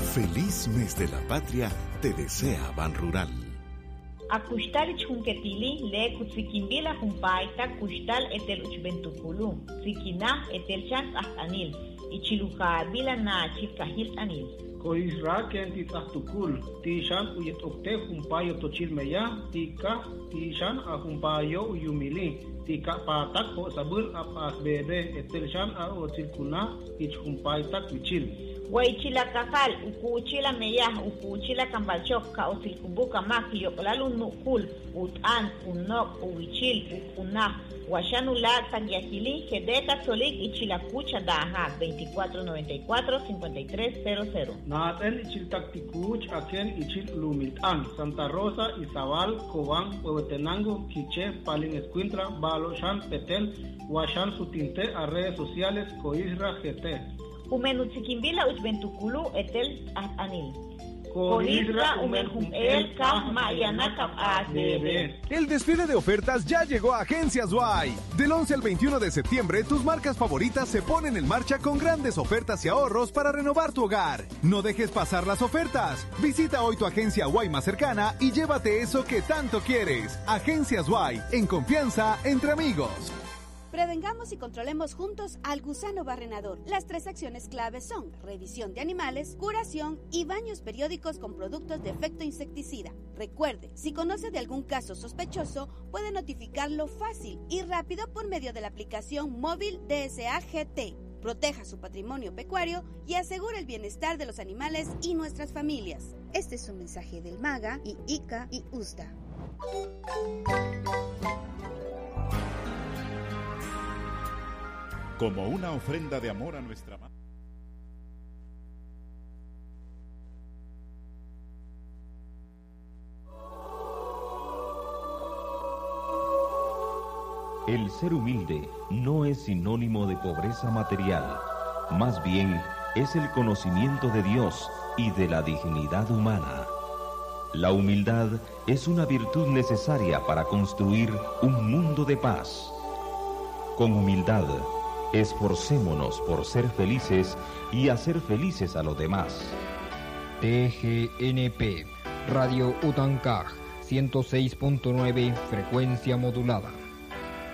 Feliz mes de la patria te desea Ban Rural. Akustal chunquetili le kutsikimbila jumpaita kustal etel uchbentukulu, sikinam etel chan anil, ichiluja bila na chilkahil anil. Koisra ken titahtukul, tishan uyet okte jumpayo tochilmeya, tika tishan a jumpayo uyumili, tika patak ho sabur apas bebe etel chan a ochilkuna ich jumpaita kuchil. Waichila kakal, ukuchila meyah, ukuchila kambalchok, kaotilkubuka maki, yoklalun nukul, utan, unok, uwichil, ukunah, washanula, tagyakili, kedeka solik, ichila kucha daha, 2494-5300. Naten ichil taktikuch, aken ichil lumiltan, Santa Rosa, Izabal, Cobán, Huehuetenango, Quiché, Palin Escuintra, Balo, Shan, Petel, Washan, Sutinte, a redes sociales, Coisra, GT. Umenutzikimbila uchbentukulu etel anil. El desfile de ofertas ya llegó a Agencias Y. Del 11 al 21 de septiembre, tus marcas favoritas se ponen en marcha con grandes ofertas y ahorros para renovar tu hogar. No dejes pasar las ofertas. Visita hoy tu agencia Y más cercana y llévate eso que tanto quieres. Agencias Y, en confianza, entre amigos. Prevengamos y controlemos juntos al gusano barrenador. Las 3 acciones claves son revisión de animales, curación y baños periódicos con productos de efecto insecticida. Recuerde, si conoce de algún caso sospechoso, puede notificarlo fácil y rápido por medio de la aplicación móvil DSA GT. Proteja su patrimonio pecuario y asegure el bienestar de los animales y nuestras familias. Este es un mensaje del MAGA y ICA y USDA. Como una ofrenda de amor a nuestra madre. El ser humilde no es sinónimo de pobreza material, más bien es el conocimiento de Dios y de la dignidad humana. La humildad es una virtud necesaria para construir un mundo de paz. Con humildad, esforcémonos por ser felices y hacer felices a los demás. TGNP, Radio Utancaj, 106.9, frecuencia modulada.